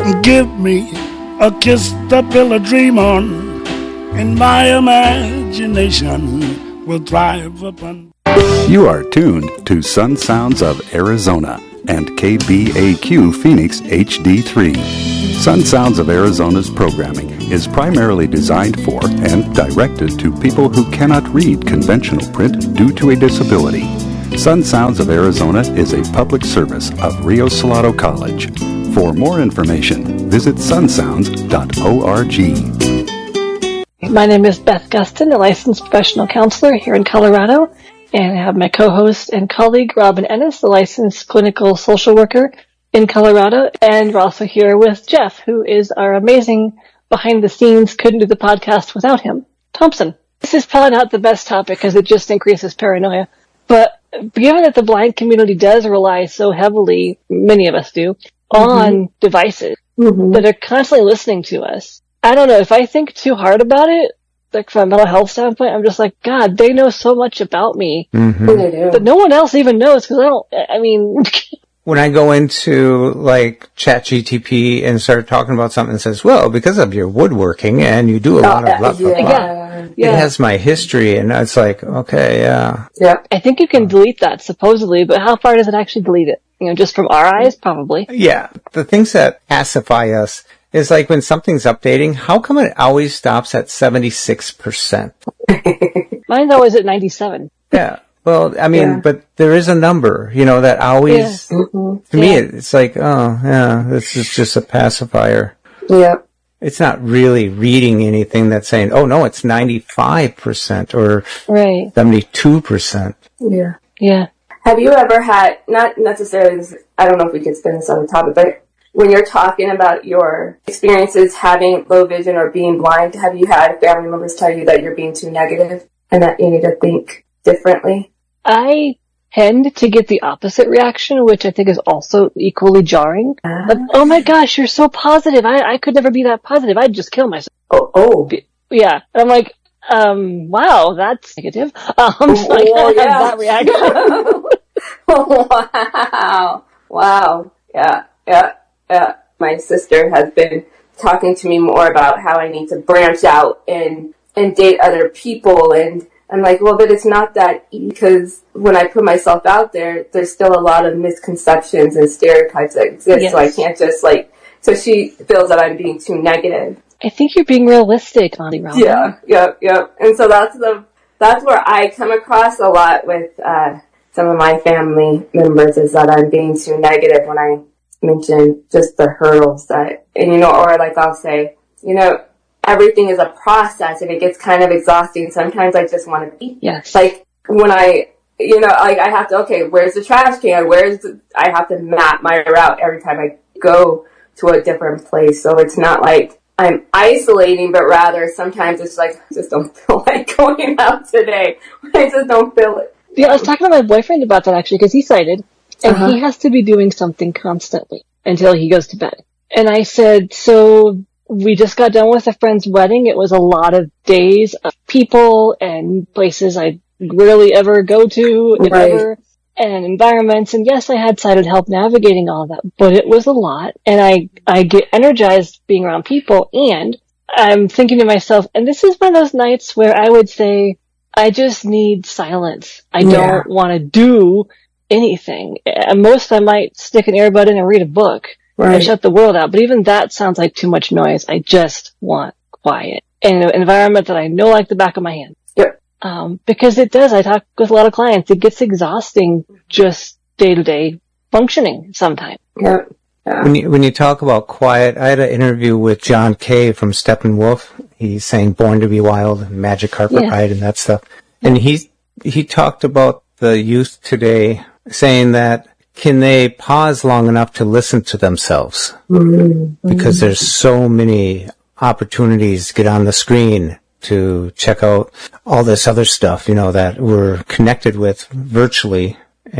Give me a kiss to build a dream on, and my imagination will thrive upon. You are tuned to Sun Sounds of Arizona and KBAQ Phoenix HD3. Sun Sounds of Arizona's programming is primarily designed for and directed to people who cannot read conventional print due to a disability. Sun Sounds of Arizona is a public service of Rio Salado College. For more information, visit sunsounds.org. My name is Beth Gustin, a licensed professional counselor here in Colorado, and I have my co-host and colleague, Robin Ennis, a licensed clinical social worker in Colorado, and we're also here with Jeff, who is our amazing behind-the-scenes, couldn't do the podcast without him, Thompson. This is probably not the best topic because it just increases paranoia, but given that the blind community does rely so heavily, many of us do, on devices that are constantly listening to us. I don't know, if I think too hard about it, like from a mental health standpoint, I'm just like, God, they know so much about me that no one else even knows, because when I go into like ChatGTP and start talking about something that says, well, because of your woodworking and you do a lot of blah, blah, blah. It has my history, and it's like, okay, yeah. I think you can delete that, supposedly, but how far does it actually delete it? Just from our eyes, probably. Yeah. The things that pacify us is like when something's updating, how come it always stops at 76%? Mine's always at 97. Yeah. Well, but there is a number, that always, to me, it's like, oh, yeah, this is just a pacifier. Yep. It's not really reading anything that's saying, oh, no, it's 95% or 72%. Yeah. Yeah. Have you ever had, not necessarily this, I don't know if we could spend this on the topic, but when you're talking about your experiences having low vision or being blind, have you had family members tell you that you're being too negative and that you need to think differently? I tend to get the opposite reaction, which I think is also equally jarring. Like, oh my gosh, you're so positive. I could never be that positive. I'd just kill myself. Oh. Yeah. And I'm like, wow, that's negative. That reaction. Wow. Yeah. My sister has been talking to me more about how I need to branch out and date other people, and I'm like, well, but it's not that easy, because when I put myself out there, there's still a lot of misconceptions and stereotypes that exist. Yes. So I can't just so she feels that I'm being too negative. I think you're being realistic, Auntie Robin. Yeah. And so that's where I come across a lot with some of my family members, is that I'm being too negative when I mention just the hurdles that, or like I'll say, everything is a process and it gets kind of exhausting. Sometimes I just want to be. Yes. Like when I have to, okay, where's the trash can? I have to map my route every time I go to a different place. So it's not like I'm isolating, but rather sometimes it's like, I just don't feel like going out today. I just don't feel it. Yeah, I was talking to my boyfriend about that actually, because he's sighted, and he has to be doing something constantly until he goes to bed. And I said, so we just got done with a friend's wedding. It was a lot of days of people and places I rarely ever go to, if ever, and environments. And yes, I had sighted help navigating all of that, but it was a lot. And I get energized being around people, and I'm thinking to myself, and this is one of those nights where I would say, I just need silence. I don't want to do anything. At most, I might stick an earbud in and read a book and shut the world out. But even that sounds like too much noise. I just want quiet in an environment that I know like the back of my hand. Yep. Because it does. I talk with a lot of clients. It gets exhausting just day-to-day functioning sometimes. Yep. When you talk about quiet, I had an interview with John Kay from Steppenwolf. He sang Born to be Wild and Magic Carpet Ride and that stuff. And he talked about the youth today, saying that can they pause long enough to listen to themselves? Because there's so many opportunities to get on the screen to check out all this other stuff, that we're connected with virtually.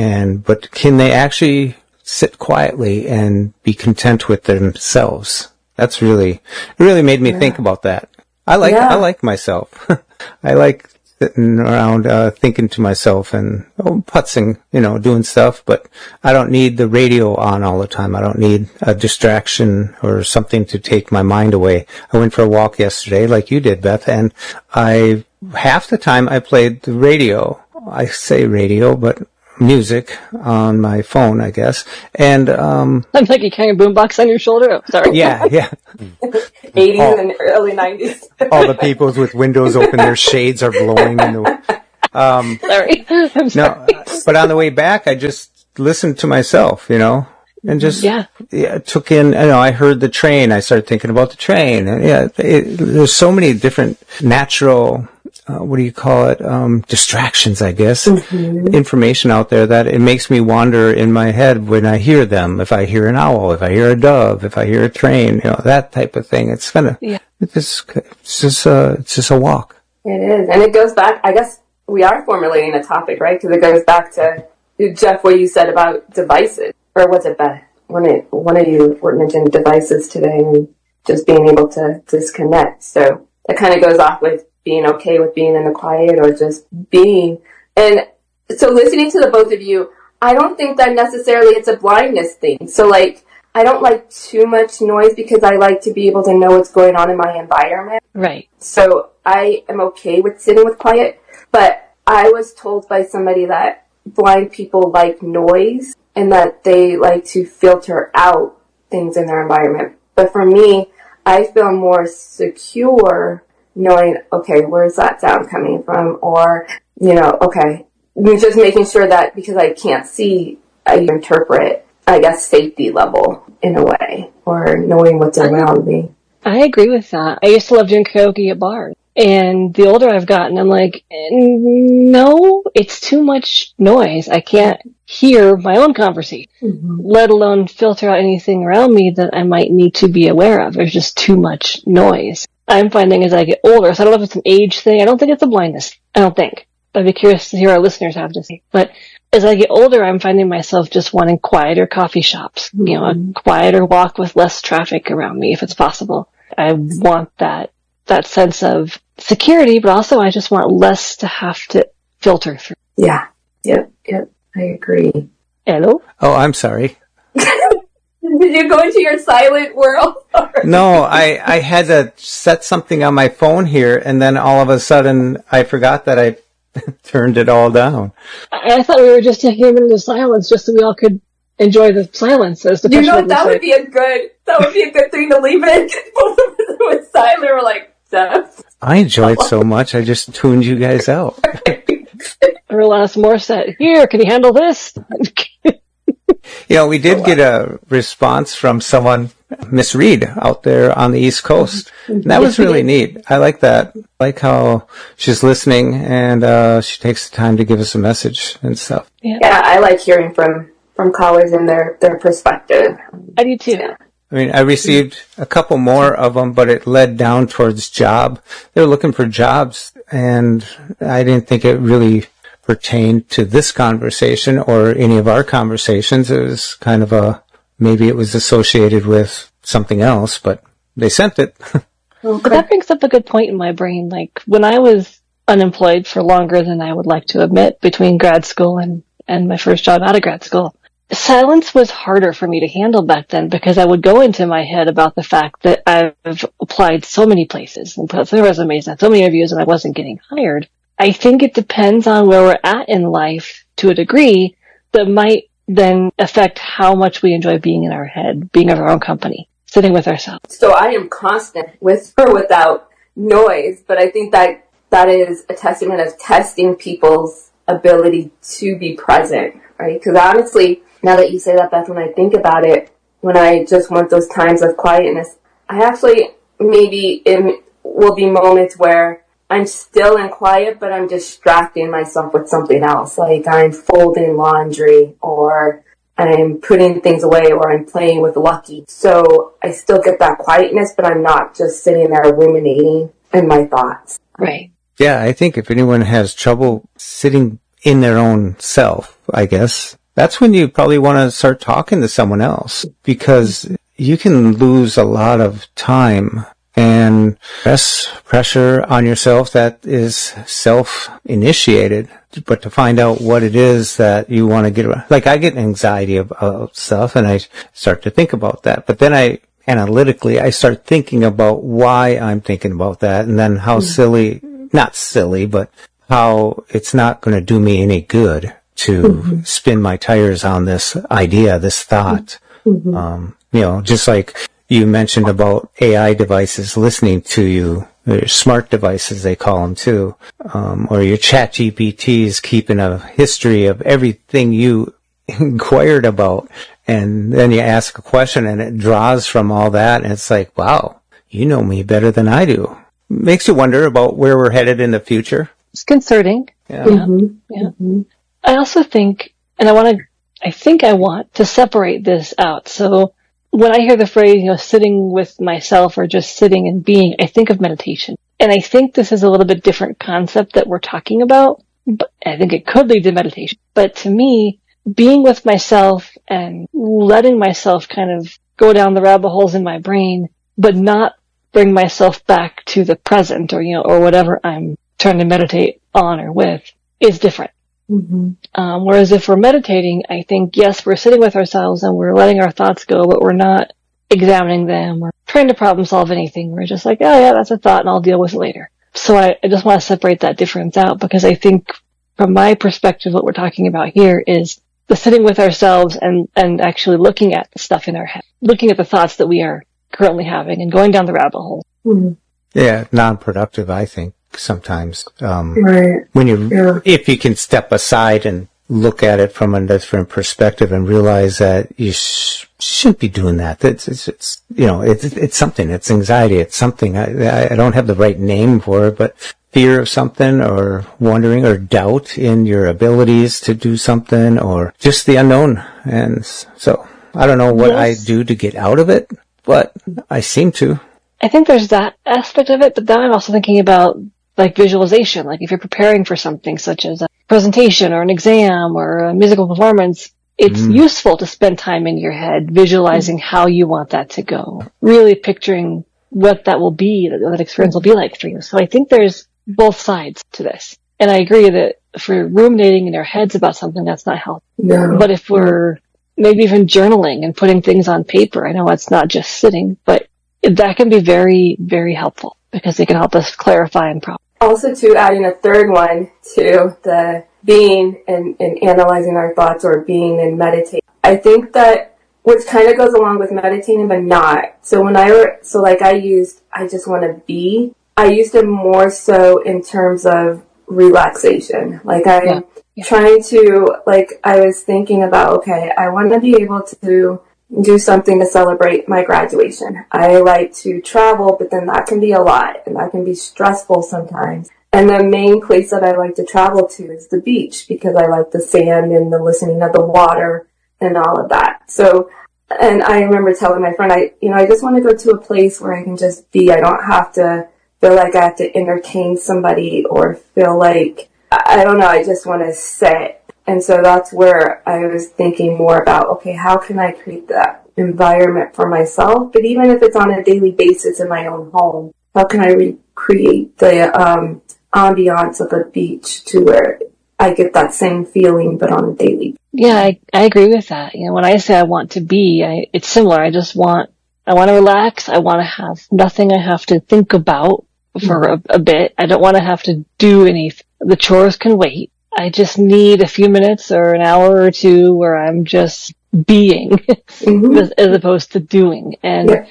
But can they actually sit quietly and be content with themselves? That's it really made me think about that. I like myself. I like sitting around thinking to myself and putzing, doing stuff, but I don't need the radio on all the time. I don't need a distraction or something to take my mind away. I went for a walk yesterday like you did, Beth, and half the time I played the radio. I say radio, but music on my phone, I guess. And I'm like you carrying a boombox on your shoulder. Oh, sorry. Yeah. 80s and early 90s. All the people with windows open, their shades are blowing. Sorry. I'm sorry. No, but on the way back, I just listened to myself, and just took in. I heard the train. I started thinking about the train. There's so many different natural. What do you call it? Distractions, I guess. Mm-hmm. Information out there that it makes me wander in my head when I hear them. If I hear an owl, if I hear a dove, if I hear a train, that type of thing. It's just a walk. It is. And it goes back, I guess we are formulating a topic, right? Because it goes back to, Jeff, what you said about devices. Or was it Beth? One of you mentioned devices today and just being able to disconnect. So that kind of goes off with being okay with being in the quiet or just being. And so listening to the both of you, I don't think that necessarily it's a blindness thing. So I don't like too much noise because I like to be able to know what's going on in my environment. Right. So I am okay with sitting with quiet, but I was told by somebody that blind people like noise and that they like to filter out things in their environment. But for me, I feel more secure knowing, okay, where's that sound coming from? Or, okay, just making sure that because I can't see, I interpret, I guess, safety level in a way, or knowing what's around me. I agree with that. I used to love doing karaoke at bars. And the older I've gotten, I'm like, no, it's too much noise. I can't hear my own conversation, let alone filter out anything around me that I might need to be aware of. There's just too much noise. I'm finding as I get older, so I don't know if it's an age thing. I don't think it's a blindness. I don't think. I'd be curious to hear our listeners have to say. But as I get older, I'm finding myself just wanting quieter coffee shops, a quieter walk with less traffic around me if it's possible. I want that sense of security, but also I just want less to have to filter through. Yeah. Yep. I agree. Hello? Oh, I'm sorry. Did you go into your silent world? No, I had to set something on my phone here, and then all of a sudden I forgot that I turned it all down. I thought we were just taking a minute of silence just so we all could enjoy the silence. As the that would be a good thing to leave in. Both of us were silent. We're like, Jeff. I enjoyed so much, I just tuned you guys out. Alanis Morissette, here, can you handle this? We did get a response from someone, Miss Reed, out there on the East Coast. And that was really neat. I like that. I like how she's listening and she takes the time to give us a message and stuff. Yeah, I like hearing from callers and their perspective. I do too. Yeah. I mean, I received a couple more of them, but it led down towards job. They were looking for jobs, and I didn't think it really pertained to this conversation or any of our conversations. It was kind of maybe it was associated with something else, but they sent it. But that brings up a good point in my brain. Like, when I was unemployed for longer than I would like to admit between grad school and my first job out of grad school, silence was harder for me to handle back then because I would go into my head about the fact that I've applied so many places and put so many resumes and so many interviews and I wasn't getting hired. I think it depends on where we're at in life to a degree that might then affect how much we enjoy being in our head, being of our own company, sitting with ourselves. So I am constant with or without noise, but I think that is a testament of testing people's ability to be present, right? Because honestly, now that you say that, Beth, when I think about it, when I just want those times of quietness, I actually it will be moments where I'm still in quiet, but I'm distracting myself with something else. Like I'm folding laundry or I'm putting things away or I'm playing with Lucky. So I still get that quietness, but I'm not just sitting there ruminating in my thoughts. Right. Yeah, I think if anyone has trouble sitting in their own self, I guess, that's when you probably want to start talking to someone else because you can lose a lot of time and less pressure on yourself that is self-initiated, but to find out what it is that you want to get around. Like, I get anxiety about stuff, and I start to think about that, but then analytically, I start thinking about why I'm thinking about that, and then how not silly, but how it's not going to do me any good to spin my tires on this idea, this thought. Just like you mentioned about AI devices listening to you, or smart devices, they call them too, or your ChatGPT is keeping a history of everything you inquired about, and then you ask a question and it draws from all that, and it's like, wow, you know me better than I do. Makes you wonder about where we're headed in the future. It's concerning. Yeah. I also think, and I want to separate this out. So when I hear the phrase, sitting with myself or just sitting and being, I think of meditation. And I think this is a little bit different concept that we're talking about. But I think it could lead to meditation. But to me, being with myself and letting myself kind of go down the rabbit holes in my brain, but not bring myself back to the present or whatever I'm trying to meditate on or with, is different. Whereas if we're meditating, I think, yes, we're sitting with ourselves and we're letting our thoughts go, but we're not examining them. We're trying to problem solve anything. We're just like, oh yeah, that's a thought and I'll deal with it later. So I just want to separate that difference out, because I think from my perspective, what we're talking about here is the sitting with ourselves and actually looking at the stuff in our head, looking at the thoughts that we are currently having and going down the rabbit hole. Yeah, non-productive, I think, sometimes. Right. If you can step aside and look at it from a different perspective and realize that you shouldn't be doing that. It's something. It's anxiety. It's something. I don't have the right name for it, but fear of something, or wondering, or doubt in your abilities to do something, or just the unknown. And so I don't know what I do to get out of it, but I seem to. I think there's that aspect of it, but then I'm also thinking about like visualization. Like if you're preparing for something such as a presentation or an exam or a musical performance, it's useful to spend time in your head visualizing how you want that to go, really picturing what that will be, that experience will be like for you. So I think there's both sides to this. And I agree that if we're ruminating in our heads about something, that's not healthy. No. But if we're maybe even journaling and putting things on paper, I know it's not just sitting, but that can be very, very helpful because it can help us clarify and process. Also, too, adding a third one to the being and analyzing our thoughts, or being and meditating. I think that, which kind of goes along with meditating, but not. So I just want to be. I used it more so in terms of relaxation. Like I'm trying to, I was thinking about, okay, I want to be able to do something to celebrate my graduation. I like to travel, but then that can be a lot and that can be stressful sometimes. And the main place that I like to travel to is the beach, because I like the sand and the listening of the water and all of that. So, and I remember telling my friend, I just want to go to a place where I can just be. I don't have to feel like I have to entertain somebody or feel like, I don't know, I just want to sit. And so that's where I was thinking more about, okay, how can I create that environment for myself? But even if it's on a daily basis in my own home, how can I recreate the ambiance of a beach to where I get that same feeling, but on a daily basis? Yeah, I agree with that. When I say I want to be, it's similar. I want to relax. I want to have nothing I have to think about for a bit. I don't want to have to do anything. The chores can wait. I just need a few minutes or an hour or two where I'm just being as opposed to doing. And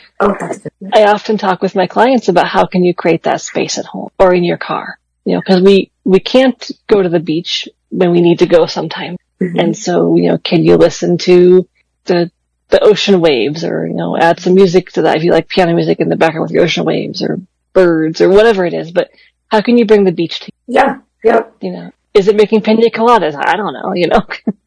I often talk with my clients about how can you create that space at home or in your car, because we can't go to the beach when we need to go sometime. And so, can you listen to the ocean waves, or, add some music to that if you like piano music in the background with the ocean waves or birds or whatever it is. But how can you bring the beach to you? Yeah. Yep. Is it making pina coladas? I don't know,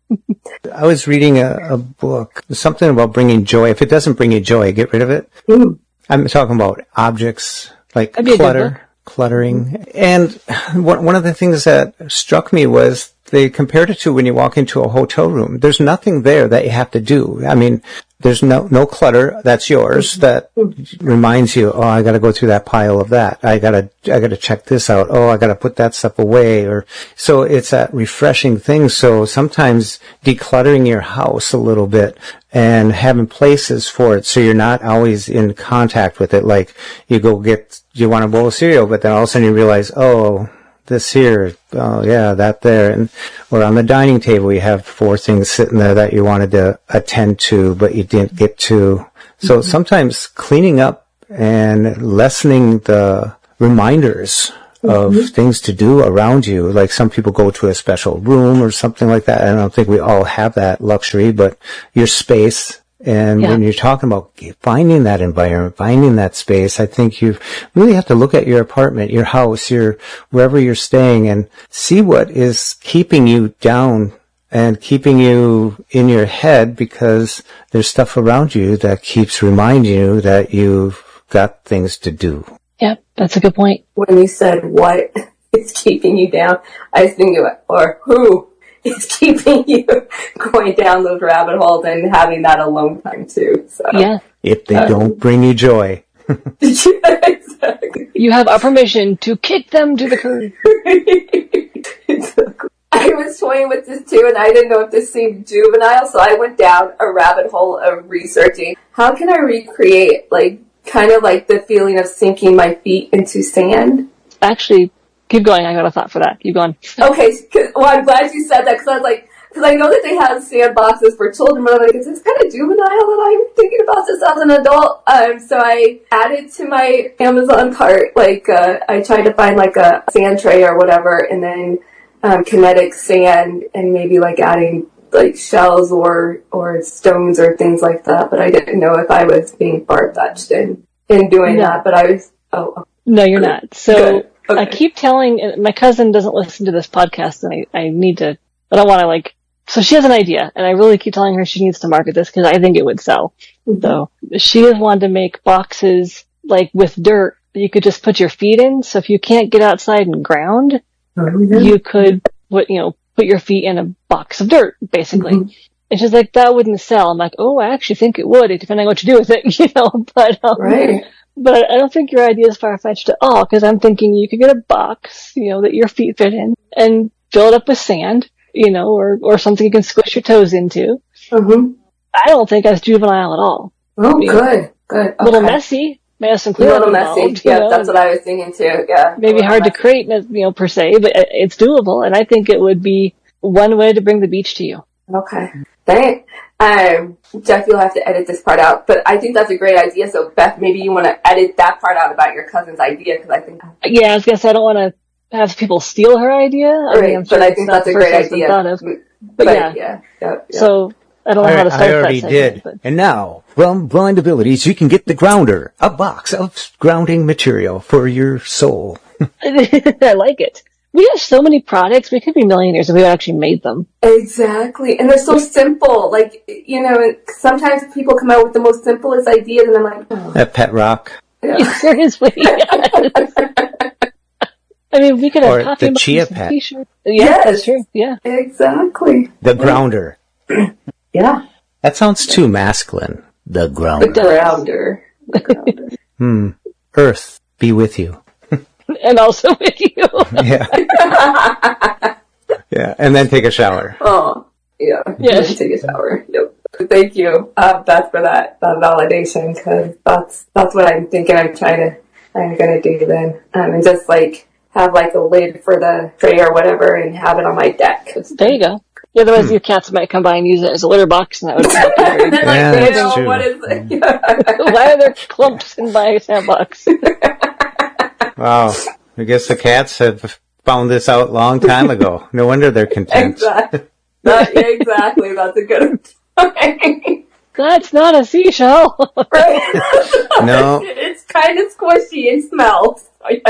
I was reading a book, something about bringing joy. If it doesn't bring you joy, get rid of it. I'm talking about objects like cluttering. And one of the things that struck me was they compared it to when you walk into a hotel room. There's nothing there that you have to do. I mean, there's no clutter that's yours that reminds you, oh, I got to go through that pile of that. I got to check this out. Oh, I got to put that stuff away. Or so it's that refreshing thing. So sometimes decluttering your house a little bit and having places for it so you're not always in contact with it. Like you want a bowl of cereal, but then all of a sudden you realize, oh, this here, oh yeah, that there, and or on the dining table you have 4 things sitting there that you wanted to attend to, but you didn't get to. So sometimes cleaning up and lessening the reminders of things to do around you, like some people go to a special room or something like that. I don't think we all have that luxury, but your space. And when you're talking about finding that environment, finding that space, I think you really have to look at your apartment, your house, wherever you're staying, and see what is keeping you down and keeping you in your head, because there's stuff around you that keeps reminding you that you've got things to do. Yeah, that's a good point. When you said what is keeping you down, I was thinking, or who is keeping you going down those rabbit holes and having that alone time too. So yeah, if they don't bring you joy. Yeah, exactly. You have our permission to kick them to the curb. Exactly. I was toying with this too, and I didn't know if this seemed juvenile, so I went down a rabbit hole of researching how can I recreate kind of like the feeling of sinking my feet into sand. Actually, keep going. I got a thought for that. Keep going. Okay, well, I'm glad you said that, because I was like, because I know that they have sandboxes for children, but I'm like, is this kind of juvenile that I'm thinking about this as an adult? So I added to my Amazon cart, I tried to find a sand tray or whatever, and then kinetic sand, and maybe adding shells or stones or things like that. But I didn't know if I was being far-fetched in doing that, but I was, No, you're not. So good. Okay. I keep telling, my cousin doesn't listen to this podcast, and I need to, I don't want to so she has an idea, and I really keep telling her she needs to market this because I think it would sell. Mm-hmm. So she has wanted to make boxes with dirt that you could just put your feet in. So if you can't get outside and ground, you could put your feet in a box of dirt, basically. Mm-hmm. And she's like, that wouldn't sell. I'm like, oh, I actually think it would, depending on what you do with it, but, right. But I don't think your idea is far-fetched at all, because I'm thinking you could get a box, that your feet fit in, and fill it up with sand, or something you can squish your toes into. Mm-hmm. I don't think that's juvenile at all. Oh, good. Okay. A little messy. May have some cleanup a little messy. Yeah, that's what I was thinking too. Yeah. Maybe hard to create, per se, but it's doable, and I think it would be one way to bring the beach to you. Okay. Dang it. Jeff, you'll have to edit this part out, but I think that's a great idea. So, Beth, maybe you want to edit that part out about your cousin's idea, because I think... Yeah, I was going to say, I don't want to have people steal her idea. Right, but I think that's a great idea. But yeah. So, I don't know how to start that. I already did. And now, from Blind Abilities, you can get the Grounder, a box of grounding material for your soul. I like it. We have so many products, we could be millionaires if we actually made them. Exactly. And they're so simple. Sometimes people come out with the most simplest ideas, and I'm like, oh. That pet rock. Yeah. Seriously. Yes. I mean, we could have coffee the chia pet. T-shirt. Yeah, that's true. Yeah. Exactly. The Grounder. Yeah. That sounds too masculine. The Grounder. The Grounder. Earth be with you. And also with you. Yeah. Yeah, and then take a shower. Oh, yeah. Yes. Take a shower. Yep. Thank you, Beth, for that validation, because that's what I'm thinking I'm gonna do then. And just have a lid for the tray or whatever, and have it on my deck. There you go. Yeah, otherwise your cats might come by and use it as a litter box, and that would be that's true. What is it? Why are there clumps in my sandbox? Wow. I guess the cats have found this out a long time ago. No wonder they're content. Exactly. Exactly. That's a good point. That's not a seashell. Right? No. It's kind of squishy and smells.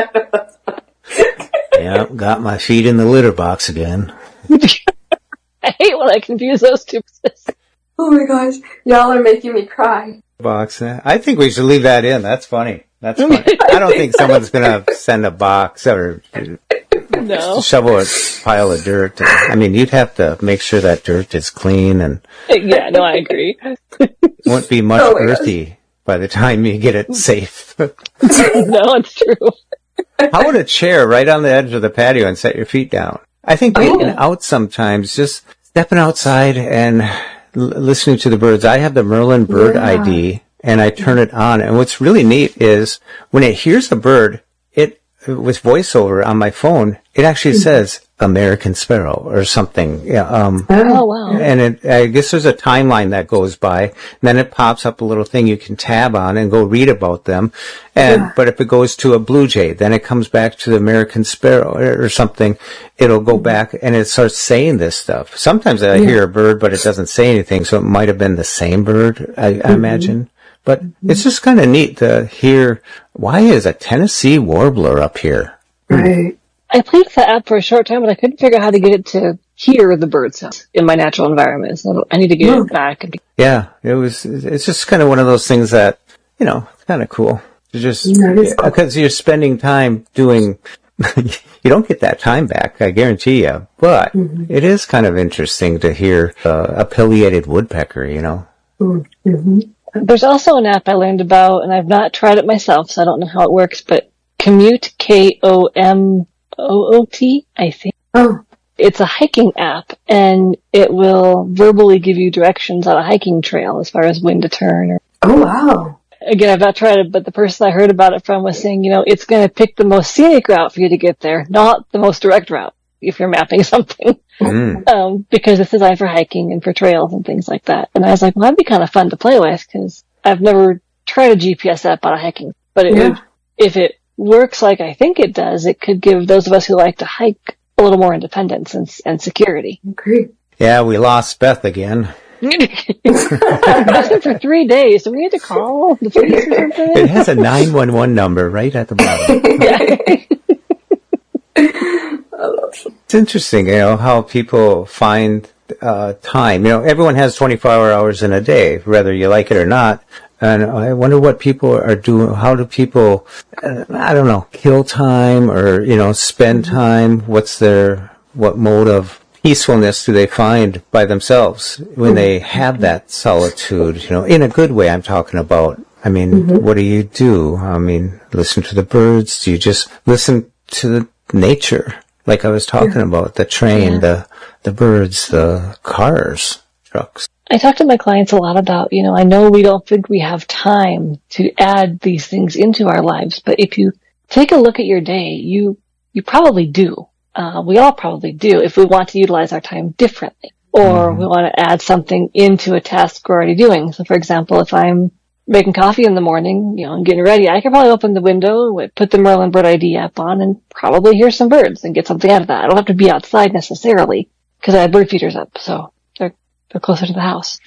Yeah, got my feet in the litter box again. I hate when I confuse those two. Oh my gosh. Y'all are making me cry. Box. I think we should leave that in. That's funny. That's funny. I don't think someone's going to send a box or No. Shovel a pile of dirt. I mean, you'd have to make sure that dirt is clean, and Yeah, no, I agree. won't be much earthy by the time you get it safe. No, it's true. How would a chair right on the edge of the patio and set your feet down? I think being out sometimes, just stepping outside and listening to the birds. I have the Merlin Bird ID, and I turn it on. And what's really neat is when it hears a bird, it with voiceover on my phone, it actually says American Sparrow or something. Yeah. Oh, wow. And I guess there's a timeline that goes by, and then it pops up a little thing you can tab on and go read about them. But if it goes to a blue jay, then it comes back to the American Sparrow or something. It'll go back and it starts saying this stuff. Sometimes I hear a bird, but it doesn't say anything, so it might have been the same bird, I imagine. But it's just kind of neat to hear, why is a Tennessee warbler up here? Right. I played with the app for a short time, but I couldn't figure out how to get it to hear the bird sounds in my natural environment. So I need to get it back. Yeah, it's just kind of one of those things that, it's kind of cool. Just, because you're spending time doing, you don't get that time back, I guarantee you. But it is kind of interesting to hear a pileated woodpecker, There's also an app I learned about, and I've not tried it myself, so I don't know how it works, but Komoot, Komoot, I think. Oh. It's a hiking app, and it will verbally give you directions on a hiking trail as far as when to turn. Oh, wow. Again, I've not tried it, but the person I heard about it from was saying, it's going to pick the most scenic route for you to get there, not the most direct route if you're mapping something. Because it's designed for hiking and for trails and things like that. And I was like, well, that'd be kind of fun to play with, because I've never tried a GPS app on a hiking. But if it works like I think it does, it could give those of us who like to hike a little more independence and security. Agree. Yeah, we lost Beth again. I've been for 3 days. Do we need to call the police or something? It has a 911 number right at the bottom. It's interesting, how people find time. Everyone has 24 hours in a day, whether you like it or not. And I wonder what people are doing. How do people, kill time or, spend time? What mode of peacefulness do they find by themselves when they have that solitude? In a good way, I'm talking about. I mean, what do you do? I mean, listen to the birds? Do you just listen to the nature? Like I was talking about, the train, the birds, the cars, trucks. I talk to my clients a lot about, I know we don't think we have time to add these things into our lives, but if you take a look at your day, you probably do. We all probably do if we want to utilize our time differently, or we want to add something into a task we're already doing. So for example, if I'm making coffee in the morning, and getting ready, I could probably open the window, put the Merlin Bird ID app on, and probably hear some birds and get something out of that. I don't have to be outside necessarily, because I have bird feeders up, so they're closer to the house.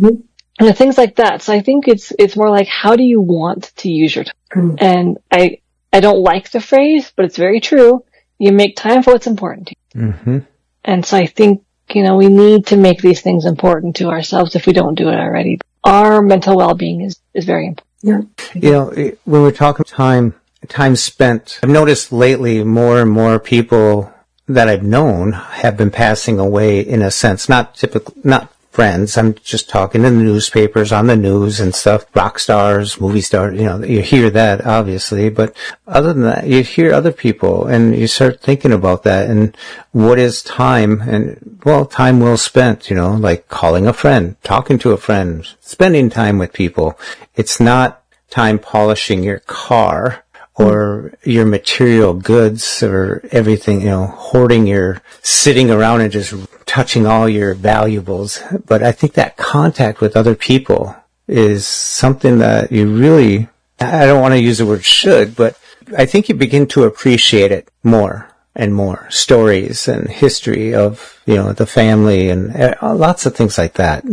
And things like that. So I think it's more like, how do you want to use your time? And I don't like the phrase, but it's very true. You make time for what's important to you. And so I think, we need to make these things important to ourselves if we don't do it already. Our mental well-being is very important. Yeah. When we're talking time spent, I've noticed lately more and more people that I've known have been passing away in a sense, not friends. I'm just talking in the newspapers, on the news and stuff. Rock stars, movie stars, you hear that obviously, but other than that, you hear other people and you start thinking about that and what is time, and time well spent, like calling a friend, talking to a friend, spending time with people. It's not time polishing your car or your material goods or everything, hoarding sitting around and just touching all your valuables. But I think that contact with other people is something that you really, I don't want to use the word should, but I think you begin to appreciate it more and more. Stories and history of, the family and lots of things like that.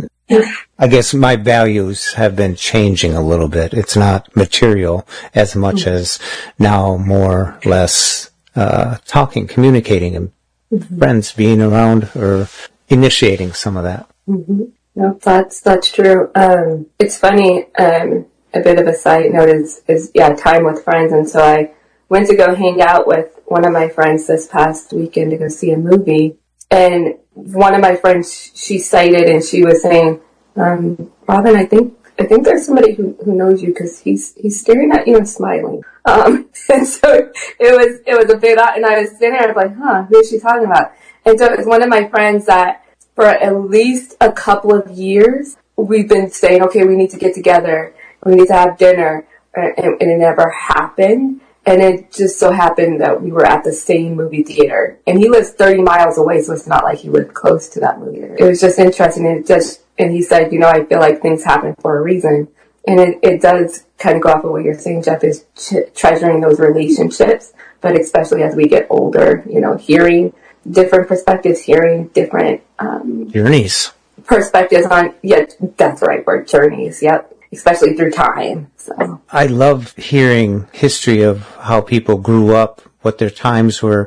I guess my values have been changing a little bit. It's not material as much as now more or less talking, communicating, and friends being around or initiating some of that. No, that's true. It's funny. A bit of a side note is time with friends, and so I went to go hang out with one of my friends this past weekend to go see a movie. And one of my friends, she cited and she was saying, Robin, I think there's somebody who knows you because he's staring at you and smiling. And so it was a bit odd, and I was sitting there, I was like, who is she talking about? And so it was one of my friends that for at least a couple of years, we've been saying, okay, we need to get together. We need to have dinner. And it never happened. And it just so happened that we were at the same movie theater. And he lives 30 miles away, so it's not like he lived close to that movie theater. It was just interesting. And he said, I feel like things happen for a reason. And it does kind of go off of what you're saying, Jeff, is treasuring those relationships. But especially as we get older, hearing different perspectives, hearing different journeys. Perspectives on, that's the right word, journeys, yep. Especially through time. So I love hearing history of how people grew up, what their times were.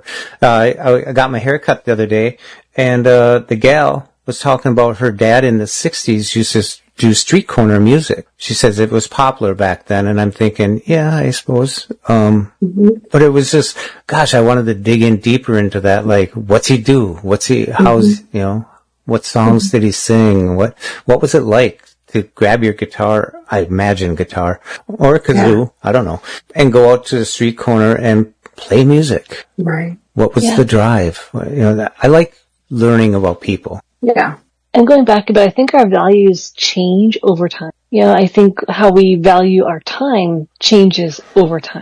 I got my hair cut the other day, and the gal was talking about her dad in the 60s used to do street corner music. She says it was popular back then, and I'm thinking, yeah, I suppose. But it was just, gosh, I wanted to dig in deeper into that. Like, what's he do? How's, what songs did he sing? What was it like to grab your guitar, I imagine guitar, or a kazoo, I don't know, and go out to the street corner and play music? Right. What was the drive? I like learning about people. Yeah. And going back a bit, I think our values change over time. I think how we value our time changes over time.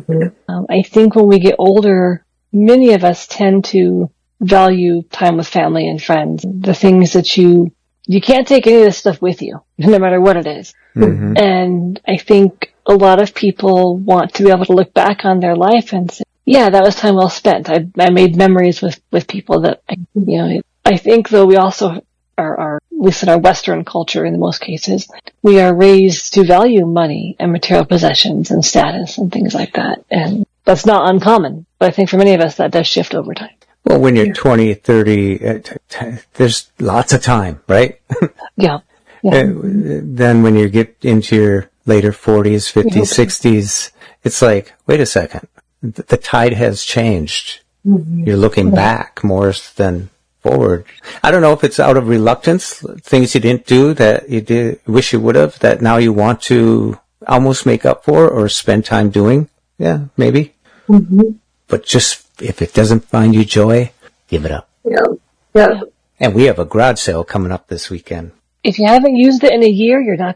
I think when we get older, many of us tend to value time with family and friends. The things that you can't take any of this stuff with you, no matter what it is. And I think a lot of people want to be able to look back on their life and say, yeah, that was time well spent. I made memories with people that, I think though we also are, at least in our Western culture in most cases, we are raised to value money and material possessions and status and things like that. And that's not uncommon, but I think for many of us that does shift over time. Well, when you're 20, 30, there's lots of time, right? Yeah. Then when you get into your later 40s, 50s, 60s, it's like, wait a second, the tide has changed. You're looking back more than forward. I don't know if it's out of reluctance, things you didn't do that you wish you would have, that now you want to almost make up for or spend time doing. Yeah, maybe. But just, if it doesn't find you joy, give it up. Yeah. And we have a garage sale coming up this weekend. If you haven't used it in a year, you're not.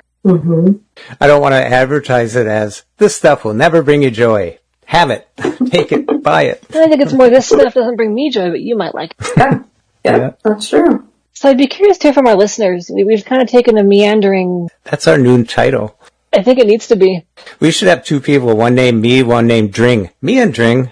I don't want to advertise it as, this stuff will never bring you joy. Have it. Take it. Buy it. I think it's more, this stuff doesn't bring me joy, but you might like it. Yeah, that's true. So I'd be curious to hear from our listeners. We've kind of taken a meandering... That's our new title. I think it needs to be. We should have two people, one named me, one named Dring. Me and Dring.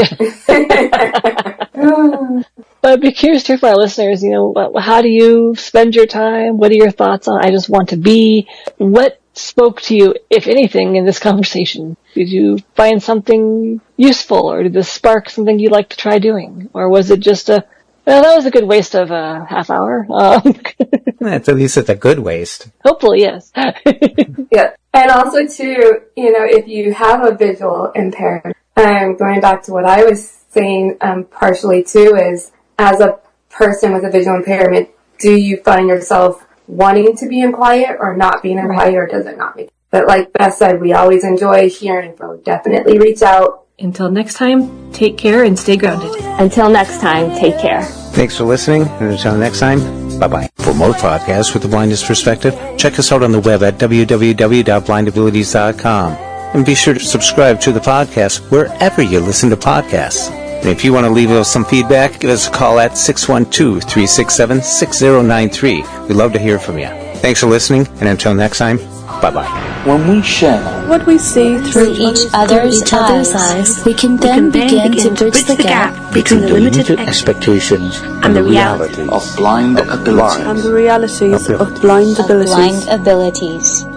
But I'd be curious to hear from our listeners, how do you spend your time? What are your thoughts on I just want to be? What spoke to you, if anything, in this conversation? Did you find something useful, or did this spark something you'd like to try doing? Or was it just that was a good waste of a half hour. At least it's a good waste. Hopefully, yes. Yeah. And also, too, if you have a visual impairment, going back to what I was saying partially, too, is as a person with a visual impairment, do you find yourself wanting to be in quiet or not being in quiet, or does it not make? But like Beth said, we always enjoy hearing, so definitely reach out. Until next time, take care and stay grounded. Until next time, take care. Thanks for listening, and until next time, bye-bye. For more podcasts with the Blindness Perspective, check us out on the web at www.blindabilities.com. And be sure to subscribe to the podcast wherever you listen to podcasts. And if you want to leave us some feedback, give us a call at 612-367-6093. We'd love to hear from you. Thanks for listening, and until next time, bye-bye. When we share what we see through each other's eyes, we can then begin to bridge the gap between the limited expectations and the reality of blind abilities. And the realities of blind abilities.